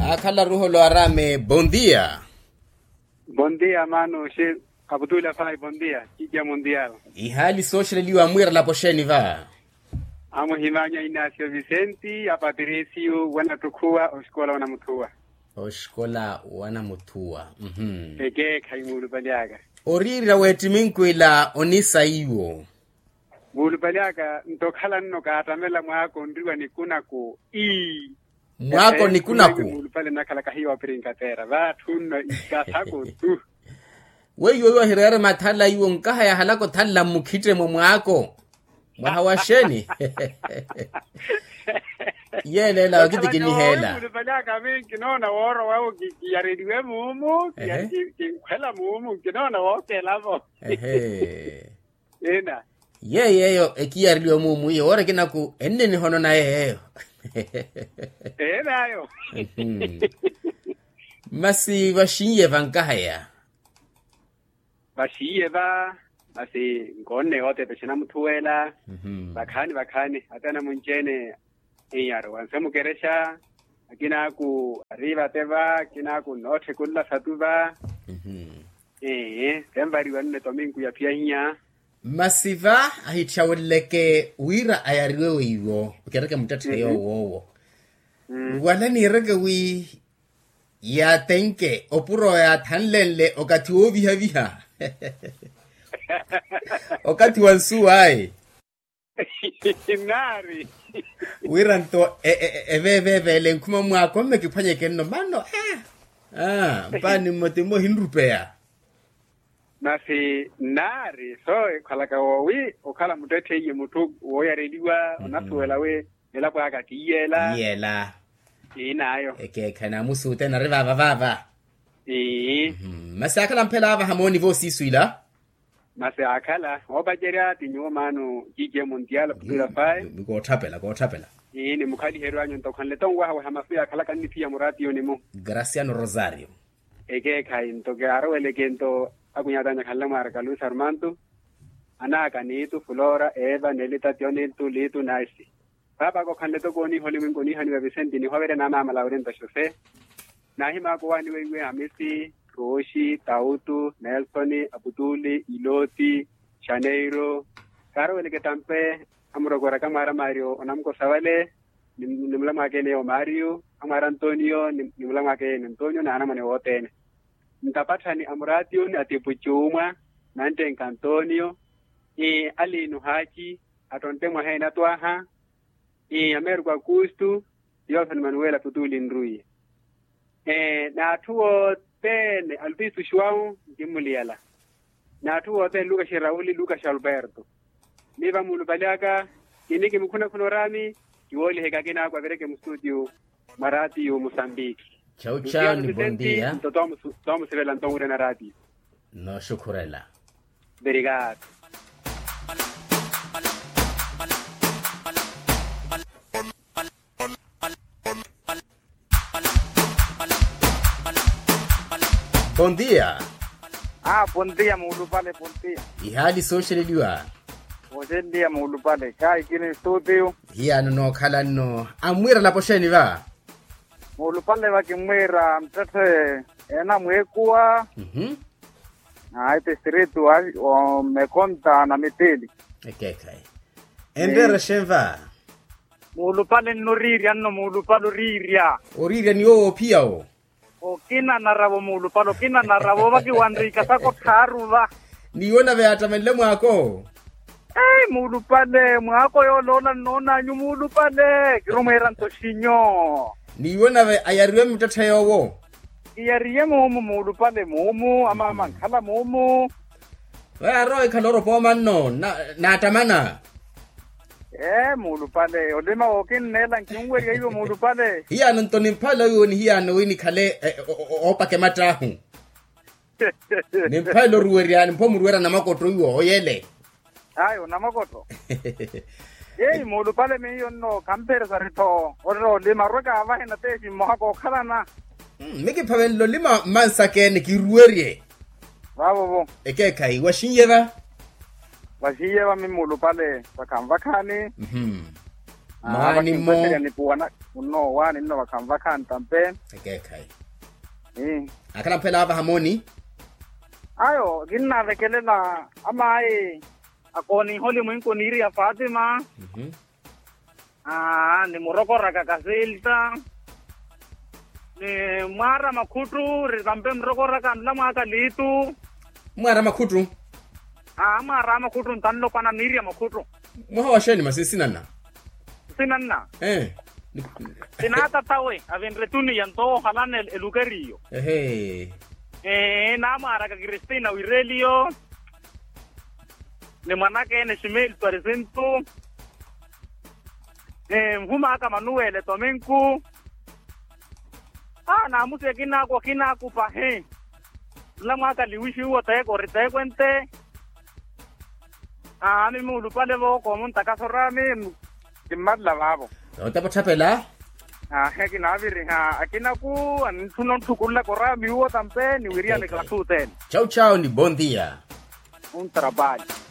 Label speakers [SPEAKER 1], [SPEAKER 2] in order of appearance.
[SPEAKER 1] Akala ruho lo arame, bom dia.
[SPEAKER 2] Bom dia, mano. Abdullah Fai, bom dia. Kija mundial.
[SPEAKER 1] Ihali social liwa mwira la posheni va.
[SPEAKER 2] Amo himanya Inacio Vicente, Patricio, wanatukua, oskola wanamutua.
[SPEAKER 1] Oskola wanamutua.
[SPEAKER 2] Ege kaimulu baliaga.
[SPEAKER 1] Orira weti minkwila onisa iwo.
[SPEAKER 2] Mulu baliaga, ntokhala nnoka atamela mwako ndriwa nikunako.
[SPEAKER 1] Mwako nikunako.
[SPEAKER 2] Mulu pale nakala kahiwa pirinkatera. Vatunno ikasako tu.
[SPEAKER 1] Weyo hirere mathala iwo nkaha ya halako thala mukite mwako. Mwahawasheni. Yele la wakiti kini hela.
[SPEAKER 2] Mulipalaka mingi kinona woro wao kiyarediwe mumu, kikwela mumu, kinona woke lavo. Ena.
[SPEAKER 1] Yeyo ekiyarediwe mumu, iyo wora kinaku, enne ni hono na yeyo.
[SPEAKER 2] Ena yo.
[SPEAKER 1] Masi washiye vankahaya.
[SPEAKER 2] Bashiye ba, masi ngone hote peshina mutuela. Bakani, atana munchene. Iyaro, ansemu keresha, akina ku arriba teva, akina ku noche kulla satuba. Tembari wanne tominku ya pianya.
[SPEAKER 1] Masiva ahichaweleke wira ayariwe iwo, ukereke mtate yo wowo. Wala ni rege wi ya tenke opuro ya tanlele okati wo viha. Okati wansu ai.
[SPEAKER 2] Nari.
[SPEAKER 1] Wiranto eve lenkuma mwako mekipanye keno mano bani motimo hinrupea.
[SPEAKER 2] Nasi nari so kalaka wowi okala mutete ye mutu woya rediwa onatuela we ela kwa akatiyela.
[SPEAKER 1] Yela.
[SPEAKER 2] Inayo.
[SPEAKER 1] Kana musu tena riva vava. Masakala mpela ava hamoni vo sisuila.
[SPEAKER 2] Mase akala obajeria tinyo manu kije mundial Abdullah Fai
[SPEAKER 1] go tapela
[SPEAKER 2] ni mukali hero anyo ntokanle tongwa hawa hamafia kala kanni pia murati yo nimo
[SPEAKER 1] Graciano Rosario
[SPEAKER 2] ege kai ntoke arwele kento akunyata nya kala marka Luis Armando anaka nitu Flora Eva Nelita Tionetu Litu Nice baba ko kanle to goni holi wingo ni hani Vicente ni hawere na mama Laurenta Jose na hima ko wani wewe Hamisi Roshi, Tautu, Nelson, Abuduli, Iloti, Chaneiro, Karo ele que tampe, amurogora kamara Mario, onamko savale, nimulama ke Neo Mario, amara Antonio, nimulama ke Antonio na anamane wote. Mtapata ni Amuratio ni atipuchuma, nante Antonio, ali nuhachi, atonte mwahe tuaha, Amerika Kustu, Yohan Manuel Abuduli Nrui. Na tuo Tene Albisu Shuau Gimuliala. Natu wote Lucas Rauli Lucas Alberto. Niva mulubaliaka iniki mkuna kunorami kiwoli hekakina kwa vereke mstudio Marati yo Mozambique.
[SPEAKER 1] Chao ni bondia.
[SPEAKER 2] Tomo sevela ntongure na radio.
[SPEAKER 1] No shukurela.
[SPEAKER 2] Obrigado.
[SPEAKER 1] Bom dia.
[SPEAKER 3] Bom dia mulupale, bom dia.
[SPEAKER 1] Ihali social liwa.
[SPEAKER 3] Bom dia mulupale. Kai kini studio.
[SPEAKER 1] Hiya no kala no. Amwira la posheni va.
[SPEAKER 3] Mulupale wakimwira mtete ena mwekua. Ite streetu o mekonta na miteli.
[SPEAKER 1] Okay. Endera shenva.
[SPEAKER 3] Mulupale noriria no mulupalo riria.
[SPEAKER 1] Oriria ni o pia o.
[SPEAKER 3] Kina narabo mulupalo kina narabo baki wandrika sako taruva.
[SPEAKER 1] Niona ve atamele mwako.
[SPEAKER 3] Mulupale mwako yo lona nona nyu mulupale kiromera ntoshinyo.
[SPEAKER 1] Niona ve ayariwe mtata yowo.
[SPEAKER 3] Iyariye mumu mulupale mumu ama mankhala mumu.
[SPEAKER 1] Wa roe kaloro poma no na atamana.
[SPEAKER 3] Mulupale olema okinela nkiungwe yiyo mulupale.
[SPEAKER 1] Hiya ntoni mpala yo ni hiya no wini kale opake matahu. Ni mpalo ruweriani mpo muruwera na makoto yo oyele.
[SPEAKER 3] Ayo na makoto. Mulupale meyo no kampere sarito oro lima roka avahena teshi mohako khalana.
[SPEAKER 1] Miki pavelo lima mansake ni kiruwerie.
[SPEAKER 3] Bravo.
[SPEAKER 1] Eke kai washinyeva.
[SPEAKER 3] Washiye wa mimulu pale wakamvakani.
[SPEAKER 1] Mani mo.
[SPEAKER 3] Ni puana uno wani no bakamva kantampe.
[SPEAKER 1] Okay. Akala phela aba hamoni.
[SPEAKER 3] Ayo, ginna vekelela amai akoni holi mwinkoniri ya Fatima. Ni murokora kakasilta. Ni mara makutu rizampe murokora kanla maka litu.
[SPEAKER 1] Mara makutu.
[SPEAKER 3] Mara makutu ntanlo pana niri ya makutu.
[SPEAKER 1] Mwa washeni masisinana.
[SPEAKER 3] Sinanna. Sinata tawe avenretuni yanto halan el lugario. Na mara ka Cristina Wirelio. Ne manake ne Shimel presento. Huma ka Manuel Tomenku. Na muse kina ku pahe. Lama ka liwishi wote ko rite kwente. Ami mulu pale vo komun takasorami timmadla babo.
[SPEAKER 1] Utapachapela?
[SPEAKER 3] Kina viri akina ku antunon tukulla korra miwo tampe ni wiria le klasuten.
[SPEAKER 1] Chao ni bon dia.
[SPEAKER 3] Un trabalho.